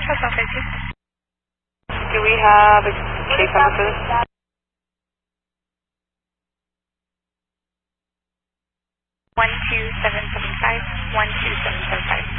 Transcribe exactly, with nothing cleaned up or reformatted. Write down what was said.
That's okay, too. Do we have a case number for this? one two seven seven five, one two seven seven five.